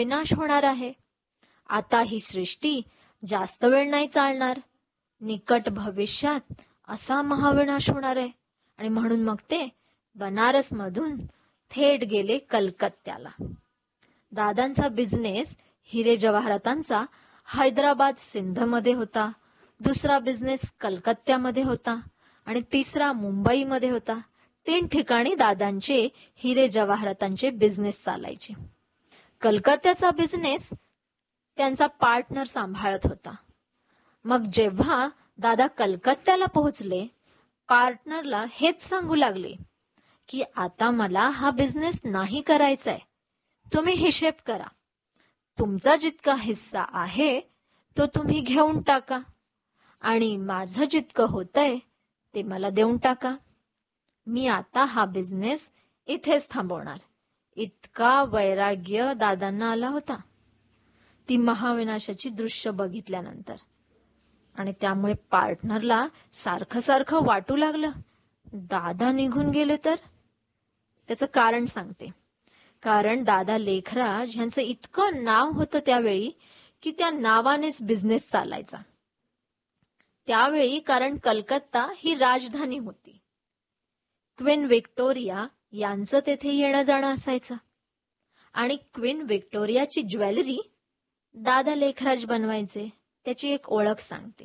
विनाश होणार आहे. आता ही सृष्टी जास्त वेळ नाही चालणार. निकट भविष्यात असा महाविनाश होणार आहे. आणि म्हणून मग ते बनारस मधून थेट गेले कलकत्त्याला. दादांचा बिझनेस हिरे जवाहरातांचा हैदराबाद सिंधमध्ये होता, दुसरा बिझनेस कलकत्त्यामध्ये होता आणि तिसरा मुंबईमध्ये होता. 3 ठिकाणी दादांचे हिरे जवाहरातांचे बिझनेस चालायचे. कलकत्त्याचा बिझनेस त्यांचा पार्टनर सांभाळत होता. मग जेव्हा दादा कलकत्त्याला पोहोचले, पार्टनरला हेच सांगू लागले की आता मला हा बिझनेस नाही करायचा आहे. तुम्ही हिशेब करा. तुमचा जितका हिस्सा आहे तो तुम्ही घेऊन टाका आणि माझं जितकं होतंय ते मला देऊन टाका. मी आता हा बिझनेस इथेच थांबवणार. इतका वैराग्य दादांना आला होता ती महाविनाशाची दृश्य बघितल्यानंतर. आणि त्यामुळे पार्टनरला सारखं सारखं वाटू लागलं दादा निघून गेले तर. त्याचं कारण सांगते. कारण दादा लेखराज यांचं इतकं नाव होतं त्यावेळी की त्या नावानेच बिझनेस चालायचा. त्यावेळी कारण कलकत्ता ही राजधानी होती. क्वीन व्हिक्टोरिया यांचं तेथे येणं जाणं असायचं आणि क्वीन व्हिक्टोरियाची ज्वेलरी दादा लेखराज बनवायचे. त्याची एक ओळख सांगते.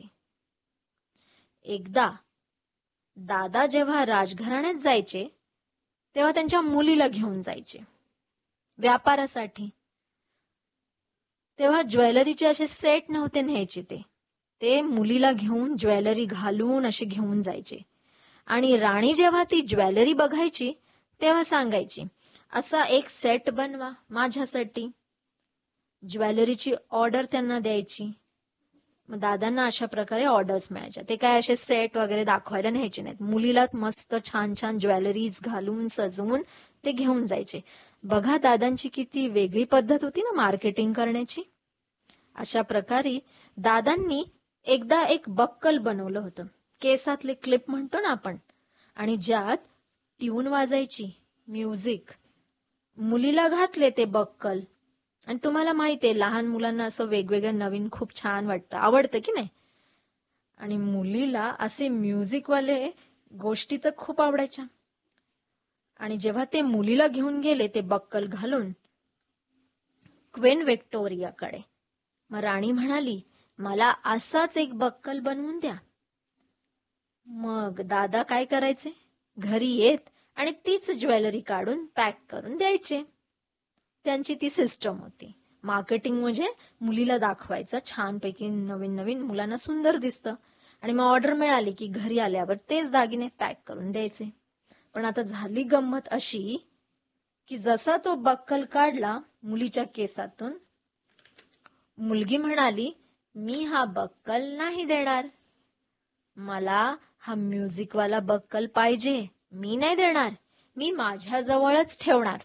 एकदा दादा जेव्हा राजघराण्यात जायचे तेव्हा त्यांच्या मुलीला घेऊन जायचे व्यापारासाठी. तेव्हा ज्वेलरीचे असे सेट नव्हते न्यायचे. ते मुलीला घेऊन ज्वेलरी घालून असे घेऊन जायचे. आणि राणी जेव्हा ती ज्वेलरी बघायची तेव्हा सांगायची असा एक सेट बनवा माझ्यासाठी. ज्वेलरीची ऑर्डर त्यांना द्यायची. मग दादांना अशा प्रकारे ऑर्डर्स मिळायच्या. ते काय असे सेट वगैरे दाखवायला न्यायचे नाहीत. मुलीलाच मस्त छान छान ज्वेलरीज घालून सजवून ते घेऊन जायचे. बघा दादांची किती वेगळी पद्धत होती ना मार्केटिंग करण्याची. अशा प्रकारे दादांनी एकदा एक बक्कल बनवलं होतं. केसातले क्लिप म्हणतो ना आपण, आणि ज्यात ट्यून वाजायची, म्युझिक. मुलीला घातले ते बक्कल. आणि तुम्हाला माहितीये लहान मुलांना असं वेगवेगळं नवीन खूप छान वाटतं, आवडतं की नाही. आणि मुलीला असे म्युझिकवाले गोष्टी तर खूप आवडायच्या. आणि जेव्हा ते मुलीला घेऊन गेले ते बक्कल घालून क्वीन व्हिक्टोरियाकडे, मग राणी म्हणाली मला असाच एक बक्कल बनवून द्या. मग दादा काय करायचे, घरी येत आणि तीच ज्वेलरी काढून पॅक करून द्यायचे. त्यांची ती सिस्टम होती. मार्केटिंग म्हणजे मुलीला दाखवायचं छानपैकी, नवीन नवीन, मुलांना सुंदर दिसतं. आणि मग ऑर्डर मिळाली की घरी आल्यावर तेच दागिने पॅक करून द्यायचे. पण आता झाली गंमत अशी की जसा तो बक्कल काढला मुलीच्या केसातून, मुलगी म्हणाली मी हा बक्कल नाही देणार, मला हा म्युझिकवाला बक्कल पाहिजे, मी नाही देणार, मी माझ्याजवळच ठेवणार.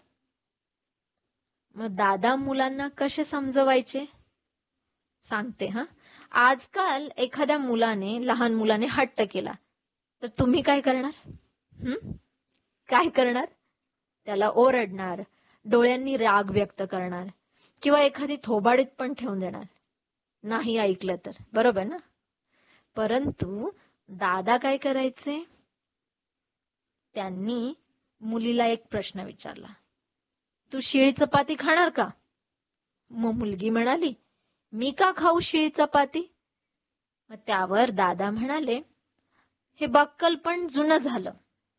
मग दादा मुलांना कसे समजवायचे सांगते. आजकाल एखाद्या मुलाने, लहान मुलाने हट्ट केला तर तुम्ही काय करणार? काय करणार? त्याला ओरडणार, डोळ्यांनी राग व्यक्त करणार किंवा एखादी थोबाडीत पण ठेवून देणार नाही ऐकलं तर, बरोबर ना. परंतु दादा काय करायचे, त्यांनी मुलीला एक प्रश्न विचारला, तू शिळी चपाती खाणार का? मग मुलगी म्हणाली मी का खाऊ शिळी चपाती? मग त्यावर दादा म्हणाले हे बक्कल पण जुनं झालं,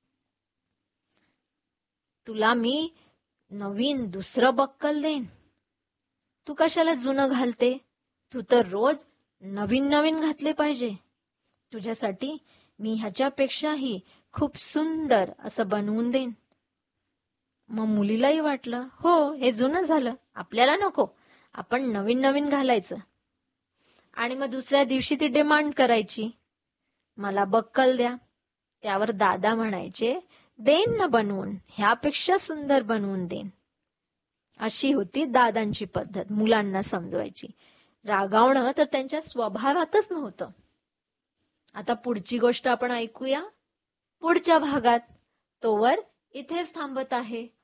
तुला मी नवीन दुसरं बक्कल देईन, तू कशाला जुनं घालते, तू तर रोज नवीन नवीन घातले पाहिजे, तुझ्यासाठी मी ह्याच्यापेक्षाही खूप सुंदर असं बनवून देईन. मग मुलीलाही वाटलं हो हे जुनं झालं, आपल्याला नको, आपण नवीन नवीन घालायचं. आणि मग दुसऱ्या दिवशी ती डिमांड करायची मला बक्कल द्या. त्यावर दादा म्हणायचे देईन ना बनवून, ह्यापेक्षा सुंदर बनवून देईन. अशी होती दादांची पद्धत मुलांना समजवायची. रागावणं तर त्यांच्या स्वभावातच नव्हतं. आता पुढची गोष्ट आपण ऐकूया पुढच्या भागात. तोवर इथेच थांबत आहे.